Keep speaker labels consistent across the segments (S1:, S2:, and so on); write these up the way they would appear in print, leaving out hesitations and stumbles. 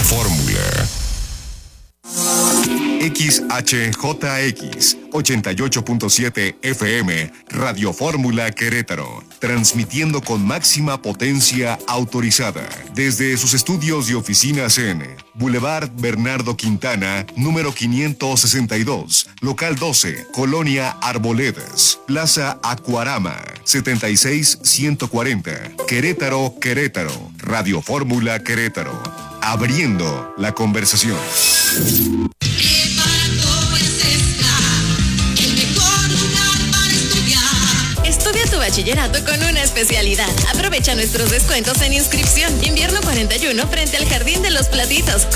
S1: Fórmula. XHJX 88.7 FM, Radio Fórmula Querétaro, transmitiendo con máxima potencia autorizada desde sus estudios y oficinas en Boulevard Bernardo Quintana, número 562, local 12, Colonia Arboledas, Plaza Acuarama, 76140, Querétaro, Querétaro, Radio Fórmula Querétaro, abriendo la conversación.
S2: Estudia tu bachillerato con una especialidad. Aprovecha nuestros descuentos en inscripción. Invierno 41 frente al Jardín de los Platitos.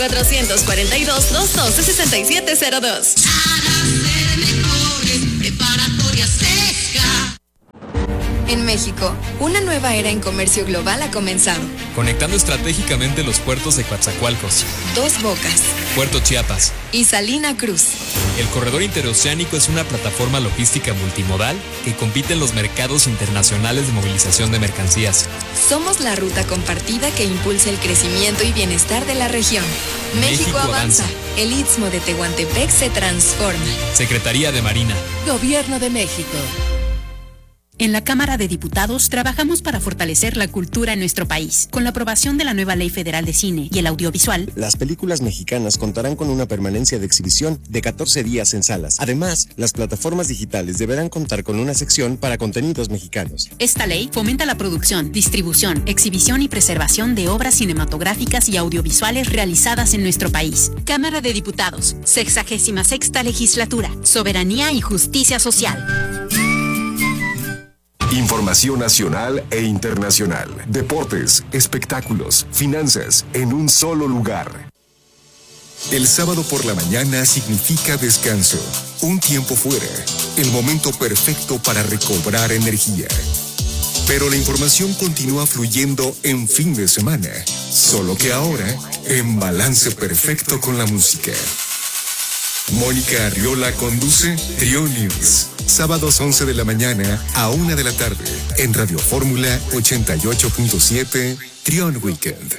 S2: 442-212-6702.
S3: Para ser mejores, preparatoria Sesca.
S4: En México, una nueva era en comercio global ha comenzado.
S5: Conectando estratégicamente los puertos de Coatzacoalcos,
S4: Dos Bocas
S5: Puerto Chiapas
S4: y Salina Cruz.
S5: El corredor interoceánico es una plataforma logística multimodal que compite en los mercados internacionales de movilización de mercancías.
S4: Somos la ruta compartida que impulsa el crecimiento y bienestar de la región. México avanza. El Istmo de Tehuantepec se transforma.
S5: Secretaría de Marina.
S6: Gobierno de México. En la Cámara de Diputados trabajamos para fortalecer la cultura en nuestro país. Con la aprobación de la nueva Ley Federal de Cine y el Audiovisual,
S7: las películas mexicanas contarán con una permanencia de exhibición de 14 días en salas. Además, las plataformas digitales deberán contar con una sección para contenidos mexicanos.
S6: Esta ley fomenta la producción, distribución, exhibición y preservación de obras cinematográficas y audiovisuales realizadas en nuestro país. Cámara de Diputados, 66ª Legislatura, Soberanía y Justicia Social.
S1: Información nacional e internacional, deportes, espectáculos, finanzas, en un solo lugar. El sábado por la mañana significa descanso, un tiempo fuera, el momento perfecto para recobrar energía. Pero la información continúa fluyendo en fin de semana, solo que ahora en balance perfecto con la música. Mónica Arriola conduce Trio News, sábados 11 de la mañana a 1 de la tarde, en Radio Fórmula 88.7, Trión Weekend.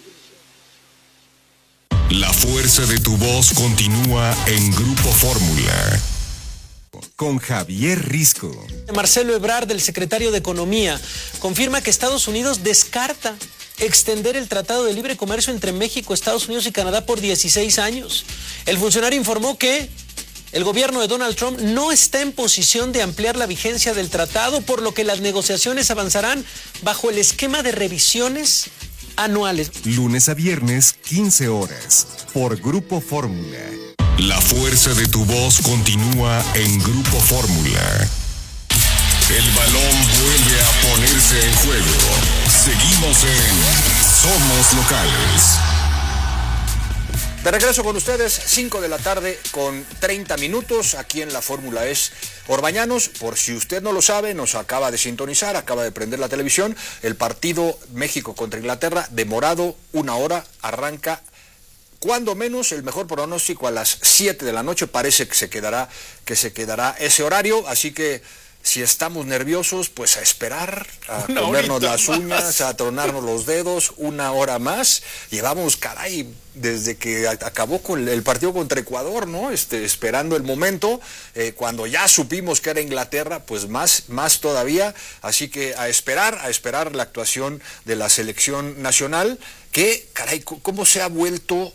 S1: La fuerza de tu voz continúa en Grupo Fórmula. Con Javier Risco.
S8: Marcelo Ebrard, el secretario de Economía, confirma que Estados Unidos descarta extender el Tratado de Libre Comercio entre México, Estados Unidos y Canadá por 16 años. El funcionario informó que el gobierno de Donald Trump no está en posición de ampliar la vigencia del tratado, por lo que las negociaciones avanzarán bajo el esquema de revisiones anuales.
S1: Lunes a viernes, 15 horas, por Grupo Fórmula. La fuerza de tu voz continúa en Grupo Fórmula. El balón vuelve a ponerse en juego. Seguimos en Somos Locales.
S9: De regreso con ustedes, 5 de la tarde con 30 minutos, aquí en la Fórmula es Orbañanos. Por si usted no lo sabe, nos acaba de sintonizar, acaba de prender la televisión, el partido México contra Inglaterra, demorado 1 hora, arranca cuando menos el mejor pronóstico a las 7 de la noche, parece que se quedará ese horario, así que si estamos nerviosos, pues a esperar, a comernos las uñas, a tronarnos los dedos, 1 hora más. Llevamos, caray, desde que acabó con el partido contra Ecuador, ¿no? Esperando el momento, cuando ya supimos que era Inglaterra, pues más todavía. Así que a esperar la actuación de la selección nacional, que, caray, cómo se ha vuelto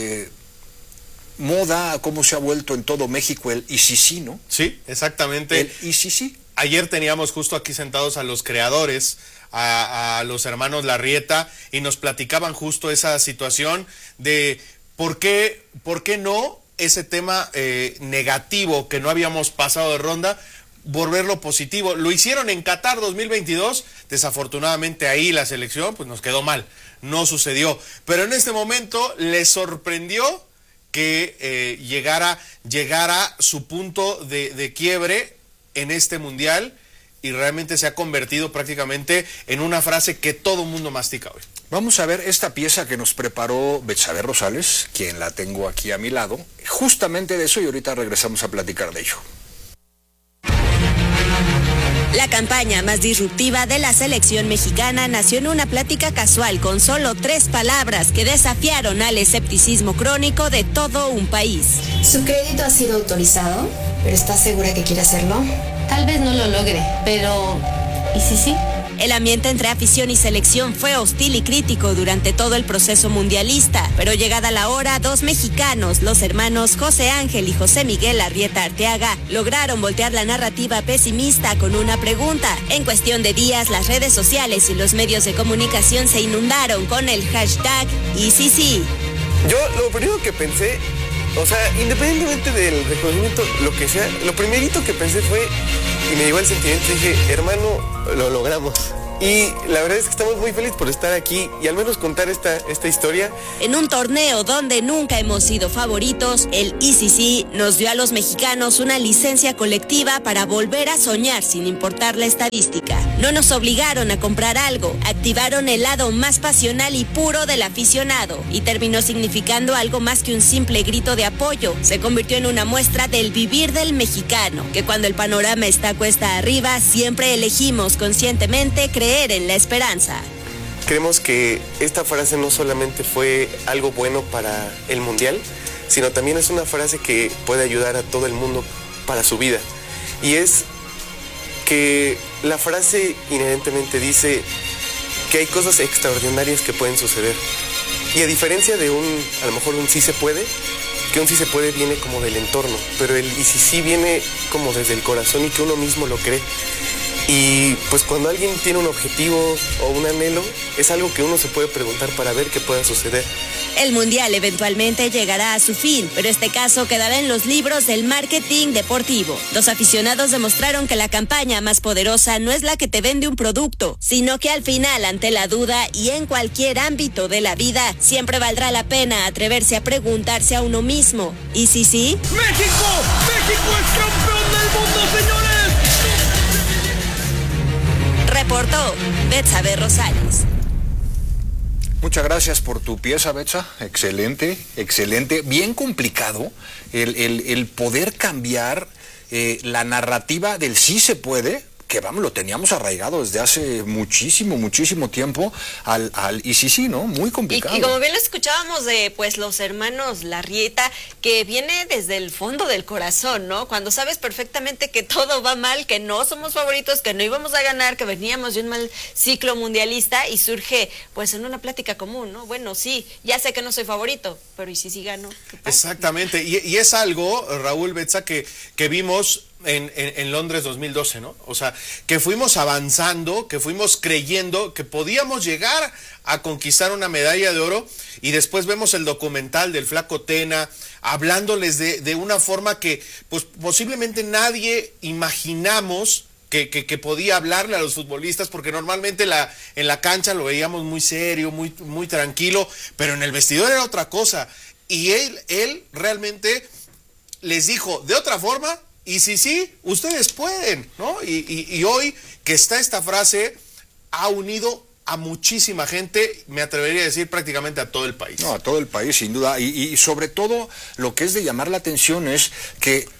S9: moda, cómo se ha vuelto en todo México el ICC, ¿no?
S10: Sí, exactamente.
S9: El ICC.
S10: Ayer teníamos justo aquí sentados a los creadores, a los hermanos Larrieta, y nos platicaban justo esa situación de por qué no ese tema negativo que no habíamos pasado de ronda, volverlo positivo. Lo hicieron en Qatar 2022, desafortunadamente ahí la selección pues nos quedó mal, no sucedió. Pero en este momento les sorprendió que llegara su punto de quiebre en este mundial, y realmente se ha convertido prácticamente en una frase que todo mundo mastica hoy.
S9: Vamos a ver esta pieza que nos preparó Betsabe Rosales, quien la tengo aquí a mi lado, justamente de eso, y ahorita regresamos a platicar de ello.
S11: La campaña más disruptiva de la selección mexicana nació en una plática casual con solo 3 palabras que desafiaron al escepticismo crónico de todo un país.
S12: Su crédito ha sido autorizado, pero ¿está segura que quiere hacerlo?
S13: Tal vez no lo logre, pero ¿y si sí?
S11: El ambiente entre afición y selección fue hostil y crítico durante todo el proceso mundialista, pero llegada la hora, 2 mexicanos, los hermanos José Ángel y José Miguel Arrieta Arteaga, lograron voltear la narrativa pesimista con una pregunta. En cuestión de días, las redes sociales y los medios de comunicación se inundaron con el hashtag #ICC.
S14: Yo lo primero que pensé, o sea, independientemente del reconocimiento, lo que sea, lo primerito que pensé fue, y me llegó el sentimiento, dije, hermano, lo logramos. Y la verdad es que estamos muy felices por estar aquí y al menos contar esta historia.
S11: En un torneo donde nunca hemos sido favoritos, el ICC nos dio a los mexicanos una licencia colectiva para volver a soñar sin importar la estadística. No nos obligaron a comprar algo, activaron el lado más pasional y puro del aficionado y terminó significando algo más que un simple grito de apoyo. Se convirtió en una muestra del vivir del mexicano, que cuando el panorama está cuesta arriba, siempre elegimos conscientemente creer en la esperanza.
S14: Creemos que esta frase no solamente fue algo bueno para el Mundial, sino también es una frase que puede ayudar a todo el mundo para su vida. Y es que la frase inherentemente dice que hay cosas extraordinarias que pueden suceder. Y a diferencia de a lo mejor un sí se puede, que un sí se puede viene como del entorno, pero el y si sí viene como desde el corazón y que uno mismo lo cree. Y pues cuando alguien tiene un objetivo o un anhelo, es algo que uno se puede preguntar para ver qué pueda suceder.
S11: El Mundial eventualmente llegará a su fin, pero este caso quedará en los libros del marketing deportivo. Los aficionados demostraron que la campaña más poderosa no es la que te vende un producto, sino que al final, ante la duda y en cualquier ámbito de la vida, siempre valdrá la pena atreverse a preguntarse a uno mismo. ¿Y si sí?
S3: ¡México! ¡México es campeón del mundo, señores!
S11: Reportó Betsabe Rosales.
S9: Muchas gracias por tu pieza, Betsa. Excelente, excelente. Bien complicado el poder cambiar la narrativa del sí se puede, que vamos, lo teníamos arraigado desde hace muchísimo tiempo al ICC, ¿no? Muy complicado.
S11: Y como bien lo escuchábamos de pues los hermanos Larrieta, que viene desde el fondo del corazón, ¿no? Cuando sabes perfectamente que todo va mal, que no somos favoritos, que no íbamos a ganar, que veníamos de un mal ciclo mundialista y surge pues en una plática común, ¿no? Bueno, sí, ya sé que no soy favorito, pero ¿y si sí gano?
S10: Exactamente, y es algo, Raúl, Betsa, que vimos en Londres 2012, ¿no? O sea, que fuimos avanzando, que fuimos creyendo que podíamos llegar a conquistar una medalla de oro, y después vemos el documental del Flaco Tena hablándoles de una forma que pues posiblemente nadie imaginamos que podía hablarle a los futbolistas, porque normalmente en la cancha lo veíamos muy serio, muy tranquilo, pero en el vestidor era otra cosa, y él realmente les dijo de otra forma: y sí, ustedes pueden, ¿no? Y hoy que está esta frase, ha unido a muchísima gente, me atrevería a decir prácticamente a todo el país.
S9: No, a todo el país, sin duda. Y sobre todo, lo que es de llamar la atención es que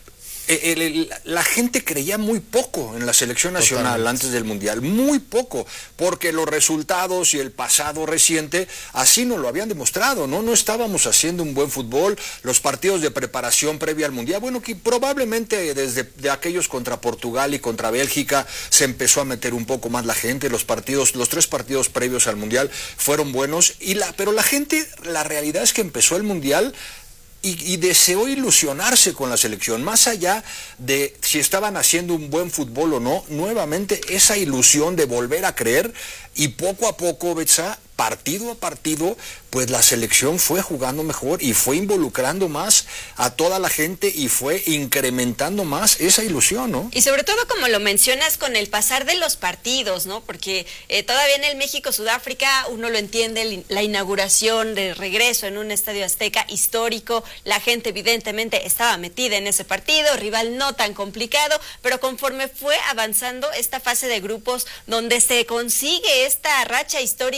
S9: la gente creía muy poco en la selección nacional. Totalmente. Antes del Mundial, muy poco, porque los resultados y el pasado reciente así nos lo habían demostrado, ¿no? No estábamos haciendo un buen fútbol, los partidos de preparación previa al Mundial, bueno, que probablemente desde de aquellos contra Portugal y contra Bélgica se empezó a meter un poco más la gente, los 3 partidos previos al Mundial fueron buenos, pero la gente, la realidad es que empezó el Mundial y deseó ilusionarse con la selección, más allá de si estaban haciendo un buen fútbol o no, nuevamente esa ilusión de volver a creer, y poco a poco, Betsa, partido a partido, pues la selección fue jugando mejor y fue involucrando más a toda la gente y fue incrementando más esa ilusión, ¿no?
S11: Y sobre todo, como lo mencionas, con el pasar de los partidos, ¿no? Porque todavía en el México-Sudáfrica uno lo entiende, la inauguración de regreso en un estadio azteca histórico, la gente evidentemente estaba metida en ese partido, rival no tan complicado, pero conforme fue avanzando esta fase de grupos donde se consigue esta racha histórica de las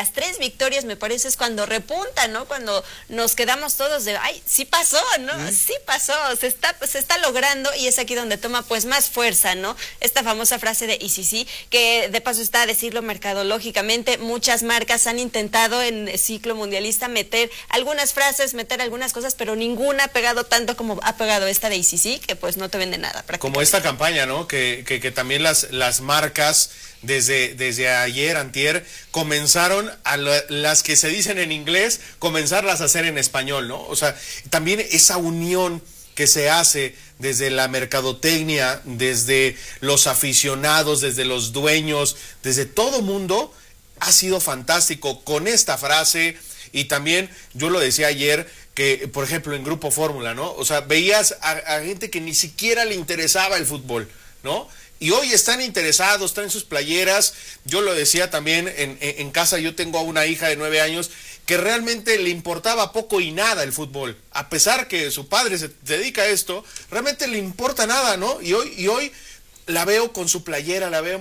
S15: las 3 victorias, me parece, es cuando repunta, ¿no? Cuando nos quedamos todos de, ay, sí pasó, ¿no? Sí pasó, se está logrando, y es aquí donde toma pues más fuerza, ¿no? Esta famosa frase de ICC, que de paso está a decirlo mercadológicamente, muchas marcas han intentado en el ciclo mundialista meter algunas frases, meter algunas cosas, pero ninguna ha pegado tanto como ha pegado esta de ICC, que pues no te vende nada.
S10: Como esta campaña, ¿no? Que también las marcas desde ayer, antier, comenzaron las que se dicen en inglés, comenzarlas a hacer en español, ¿no? O sea, también esa unión que se hace desde la mercadotecnia, desde los aficionados, desde los dueños, desde todo mundo, ha sido fantástico con esta frase. Y también, yo lo decía ayer, que por ejemplo en Grupo Fórmula, ¿no? O sea, veías a gente que ni siquiera le interesaba el fútbol, ¿no? Y hoy están interesados, traen sus playeras. Yo lo decía también en casa, yo tengo a una hija de 9 años que realmente le importaba poco y nada el fútbol. A pesar que su padre se dedica a esto, realmente le importa nada, ¿no? Y hoy la veo con su playera, la veo